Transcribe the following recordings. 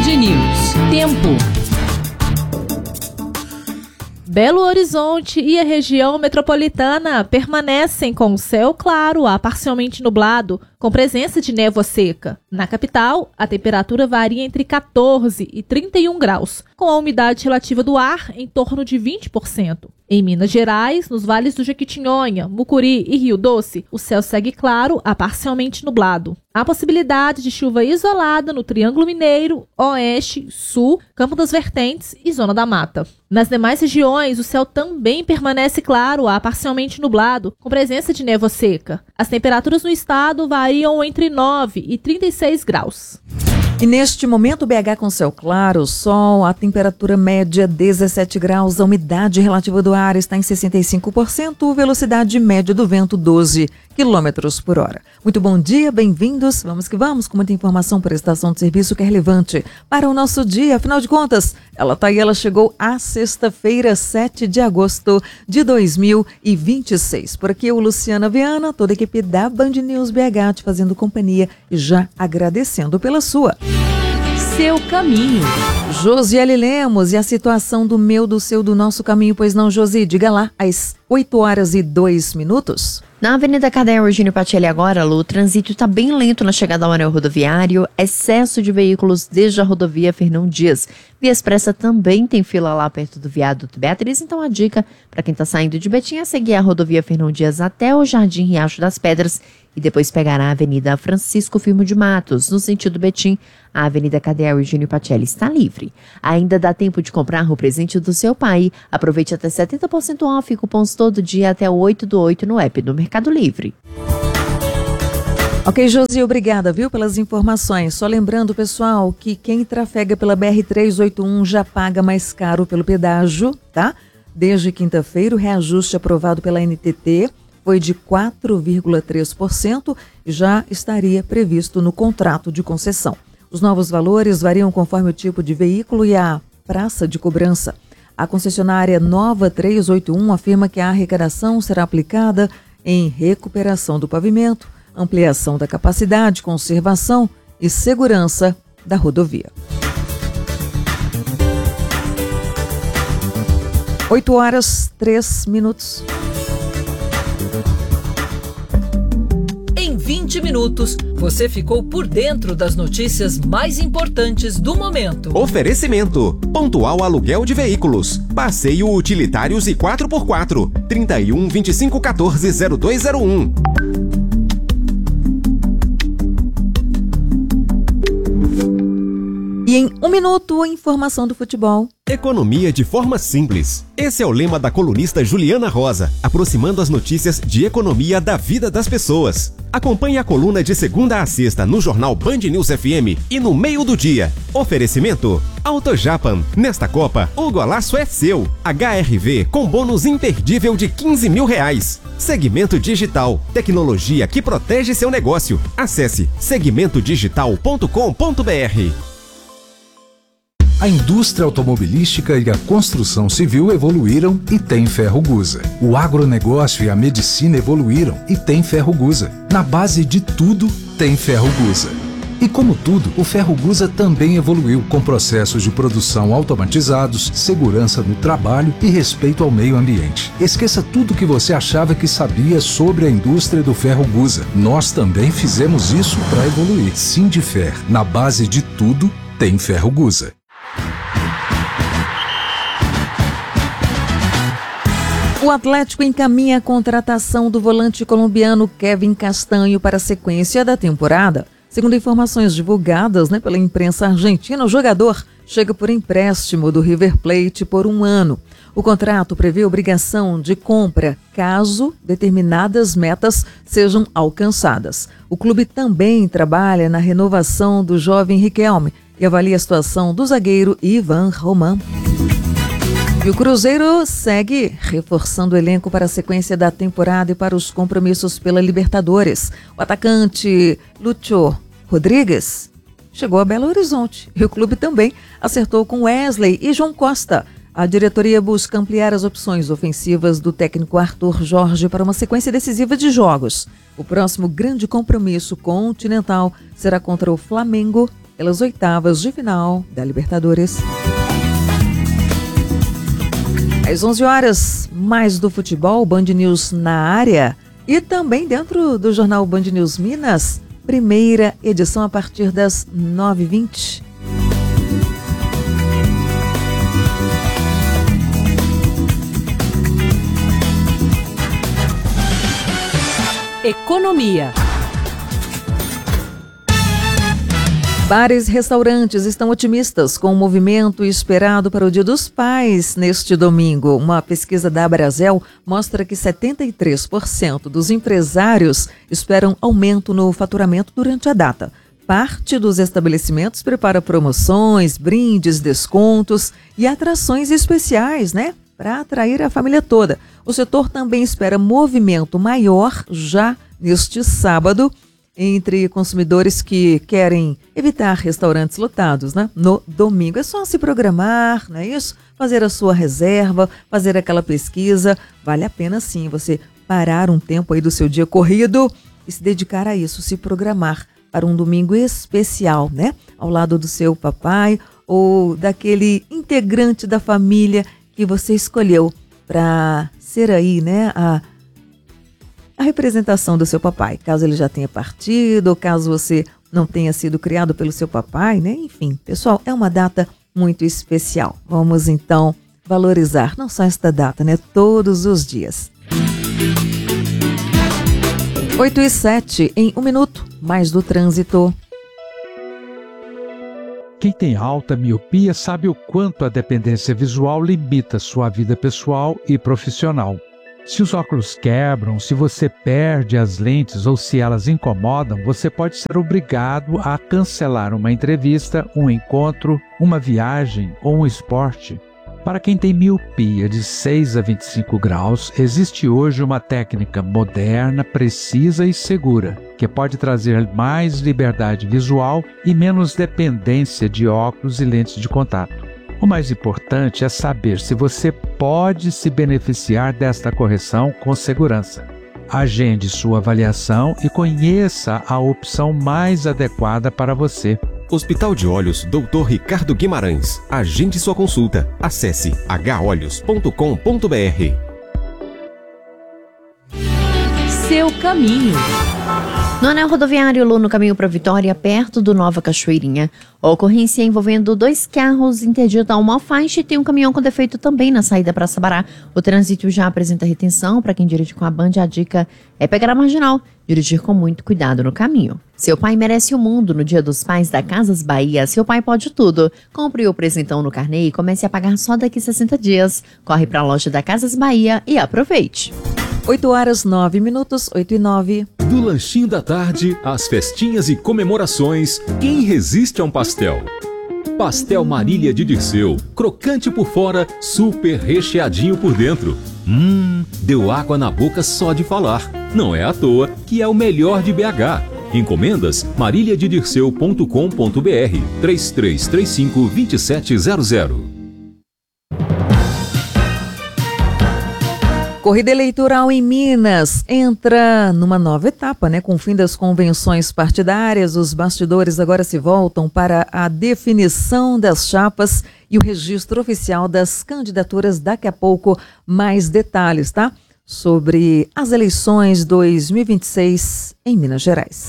News. Tempo. Belo Horizonte e a região metropolitana permanecem com o céu claro a parcialmente nublado, com presença de névoa seca. Na capital, a temperatura varia entre 14 e 31 graus, com a umidade relativa do ar em torno de 20%. Em Minas Gerais, nos vales do Jequitinhonha, Mucuri e Rio Doce, o céu segue claro a parcialmente nublado. Há possibilidade de chuva isolada no Triângulo Mineiro, Oeste, Sul, Campo das Vertentes e Zona da Mata. Nas demais regiões, o céu também permanece claro a parcialmente nublado, com presença de névoa seca. As temperaturas no estado variam entre 9 e 36 graus. E neste momento, BH com céu claro, sol, a temperatura média 17 graus, a umidade relativa do ar está em 65%, velocidade média do vento 12 quilômetros por hora. Muito bom dia, bem-vindos. Vamos que vamos com muita informação por estação de serviço que é relevante para o nosso dia. Afinal de contas, ela chegou à sexta-feira, 7 de agosto de 2026. Por aqui, o Luciana Viana, toda a equipe da Band News BH te fazendo companhia e já agradecendo pela sua. Seu caminho. Josiele Lemos, e a situação do meu, do seu, do nosso caminho, pois não, Josi? Diga lá, às 8h02. Na Avenida Cardeal Eugênio Pacelli agora, Lu, o trânsito está bem lento na chegada ao anel rodoviário, excesso de veículos desde a rodovia Fernão Dias. Via Expressa também tem fila lá perto do viaduto Beatriz, então a dica para quem está saindo de Betim é seguir a rodovia Fernão Dias até o Jardim Riacho das Pedras e depois pegar a Avenida Francisco Firmo de Matos. No sentido Betim, a Avenida Cardeal Eugênio Pacelli está livre. Ainda dá tempo de comprar o presente do seu pai. Aproveite até 70% off e cupons todo dia até o 8/8 no app do Mercado Livre. Ok, Josi, obrigada, viu, pelas informações. Só lembrando, pessoal, que quem trafega pela BR-381 já paga mais caro pelo pedágio, tá? Desde quinta-feira, o reajuste aprovado pela NTT foi de 4,3% e já estaria previsto no contrato de concessão. Os novos valores variam conforme o tipo de veículo e a praça de cobrança. A concessionária Nova 381 afirma que a arrecadação será aplicada em recuperação do pavimento, ampliação da capacidade, conservação e segurança da rodovia. 8h03. Em 20 minutos, você ficou por dentro das notícias mais importantes do momento. Oferecimento: Pontual Aluguel de Veículos, Passeio Utilitários e 4x4, 31 25 14 0201. E em 1 minuto, a informação do futebol. Economia de forma simples. Esse é o lema da colunista Juliana Rosa, aproximando as notícias de economia da vida das pessoas. Acompanhe a coluna de segunda a sexta no jornal Band News FM e no meio do dia. Oferecimento: AutoJapan. Nesta Copa, o golaço é seu. HRV com bônus imperdível de R$15 mil. Segmento Digital. Tecnologia que protege seu negócio. Acesse segmentodigital.com.br. A indústria automobilística e a construção civil evoluíram e tem Ferrogusa. O agronegócio e a medicina evoluíram e tem Ferrogusa. Na base de tudo, tem Ferrogusa. E como tudo, o Ferrogusa também evoluiu com processos de produção automatizados, segurança no trabalho e respeito ao meio ambiente. Esqueça tudo que você achava que sabia sobre a indústria do Ferrogusa. Nós também fizemos isso para evoluir. Sindifer, na base de tudo, tem Ferrogusa. O Atlético encaminha a contratação do volante colombiano Kevin Castanho para a sequência da temporada. Segundo informações divulgadas pela imprensa argentina, o jogador chega por empréstimo do River Plate por 1 ano. O contrato prevê obrigação de compra caso determinadas metas sejam alcançadas. O clube também trabalha na renovação do jovem Riquelme e avalia a situação do zagueiro Ivan Román. E o Cruzeiro segue reforçando o elenco para a sequência da temporada e para os compromissos pela Libertadores. O atacante Lúcio Rodrigues chegou a Belo Horizonte e o clube também acertou com Wesley e João Costa. A diretoria busca ampliar as opções ofensivas do técnico Arthur Jorge para uma sequência decisiva de jogos. O próximo grande compromisso continental será contra o Flamengo pelas oitavas de final da Libertadores. Às 11 horas, mais do futebol, Band News na área e também dentro do jornal Band News Minas, primeira edição a partir das 9h20. Economia. Bares e restaurantes estão otimistas com o movimento esperado para o Dia dos Pais neste domingo. Uma pesquisa da Abrazel mostra que 73% dos empresários esperam aumento no faturamento durante a data. Parte dos estabelecimentos prepara promoções, brindes, descontos e atrações especiais, para atrair a família toda. O setor também espera movimento maior já neste sábado entre consumidores que querem evitar restaurantes lotados, no domingo. É só se programar, não é isso? Fazer a sua reserva, fazer aquela pesquisa. Vale a pena sim você parar um tempo aí do seu dia corrido e se dedicar a isso, se programar para um domingo especial, ao lado do seu papai ou daquele integrante da família que você escolheu para ser aí, a representação do seu papai, caso ele já tenha partido, ou caso você não tenha sido criado pelo seu papai, Enfim, pessoal, é uma data muito especial. Vamos, então, valorizar não só esta data, todos os dias. 8h07, em 1 minuto, mais do trânsito. Quem tem alta miopia sabe o quanto a dependência visual limita sua vida pessoal e profissional. Se os óculos quebram, se você perde as lentes ou se elas incomodam, você pode ser obrigado a cancelar uma entrevista, um encontro, uma viagem ou um esporte. Para quem tem miopia de 6 a 25 graus, existe hoje uma técnica moderna, precisa e segura, que pode trazer mais liberdade visual e menos dependência de óculos e lentes de contato. O mais importante é saber se você pode se beneficiar desta correção com segurança. Agende sua avaliação e conheça a opção mais adequada para você. Hospital de Olhos Dr. Ricardo Guimarães. Agende sua consulta. Acesse holhos.com.br. Seu caminho. No anel rodoviário Lu, no caminho para Vitória, perto do Nova Cachoeirinha, a ocorrência envolvendo 2 carros interdita uma faixa e tem um caminhão com defeito também na saída para Sabará. O trânsito já apresenta retenção. Para quem dirige com a Band, a dica é pegar a marginal, dirigir com muito cuidado no caminho. Seu pai merece o mundo. No Dia dos Pais da Casas Bahia, seu pai pode tudo. Compre o presentão no carnê e comece a pagar só daqui 60 dias. Corre para a loja da Casas Bahia e aproveite. 8h09, 8h09. Do lanchinho da tarde, às festinhas e comemorações, quem resiste a um pastel? Pastel Marília de Dirceu, crocante por fora, super recheadinho por dentro. Deu água na boca só de falar. Não é à toa que é o melhor de BH. Encomendas mariliadedirceu.com.br 3335-2700. Corrida eleitoral em Minas entra numa nova etapa, com o fim das convenções partidárias. Os bastidores agora se voltam para a definição das chapas e o registro oficial das candidaturas. Daqui a pouco, mais detalhes, sobre as eleições 2026 em Minas Gerais.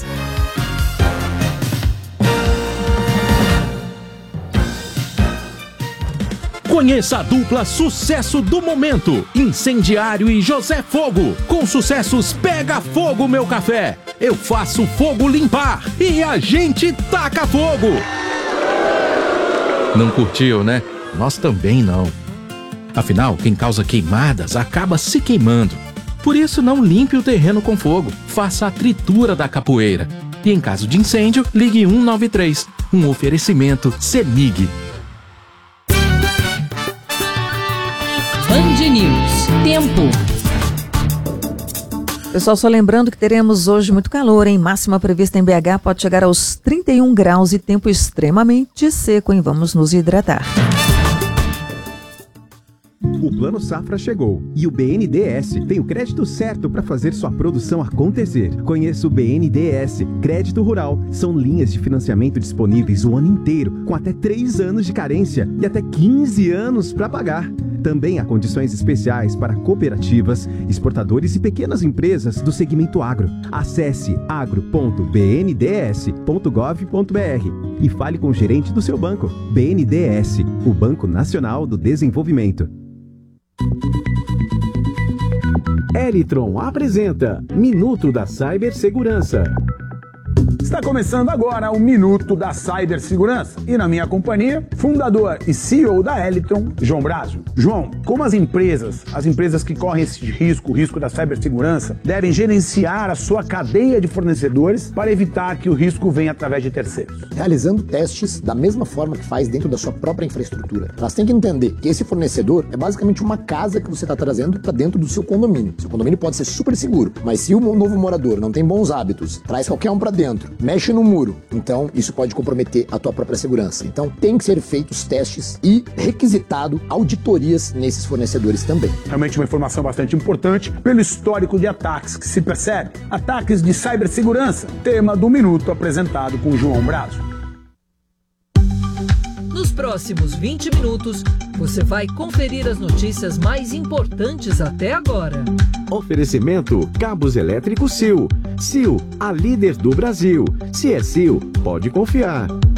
Conheça a dupla sucesso do momento, Incendiário e José Fogo. Com sucessos Pega Fogo Meu Café, Eu Faço Fogo Limpar e A Gente Taca Fogo. Não curtiu, né? Nós também não. Afinal, quem causa queimadas acaba se queimando. Por isso, não limpe o terreno com fogo. Faça a tritura da capoeira. E em caso de incêndio, ligue 193. Um oferecimento CEMIG. Band News. Tempo. Pessoal, só lembrando que teremos hoje muito calor, hein? Máxima prevista em BH pode chegar aos 31 graus e tempo extremamente seco, hein? Vamos nos hidratar. O Plano Safra chegou e o BNDES tem o crédito certo para fazer sua produção acontecer. Conheça o BNDES Crédito Rural. São linhas de financiamento disponíveis o ano inteiro, com até 3 anos de carência e até 15 anos para pagar. Também há condições especiais para cooperativas, exportadores e pequenas empresas do segmento agro. Acesse agro.bnds.gov.br e fale com o gerente do seu banco. BNDES, o Banco Nacional do Desenvolvimento. Elitron apresenta Minuto da Cibersegurança. Está começando agora o Minuto da Cibersegurança e na minha companhia, fundador e CEO da Elitron, João Brásio. João, como as empresas que correm esse risco, o risco da cibersegurança, devem gerenciar a sua cadeia de fornecedores para evitar que o risco venha através de terceiros? Realizando testes da mesma forma que faz dentro da sua própria infraestrutura. Elas têm que entender que esse fornecedor é basicamente uma casa que você está trazendo para dentro do seu condomínio. Seu condomínio pode ser super seguro, mas se o novo morador não tem bons hábitos, traz qualquer um para dentro, mexe no muro, então isso pode comprometer a tua própria segurança. Então tem que ser feitos testes e requisitado auditorias nesses fornecedores também. Realmente uma informação bastante importante pelo histórico de ataques que se percebe. Ataques de cibersegurança, tema do Minuto apresentado com João Brásio. Nos próximos 20 minutos, você vai conferir as notícias mais importantes até agora. Oferecimento Cabos Elétricos Sil. Sil, a líder do Brasil. Se é Sil, pode confiar.